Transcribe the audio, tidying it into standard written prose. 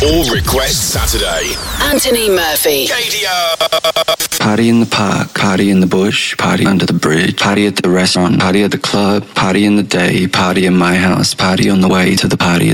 All Request Saturday. Anthony Murphy. KDO. Party in the park, party in the bush, party under the bridge, party at the restaurant, party at the club, party in the day, party in my house, party on the way to the party.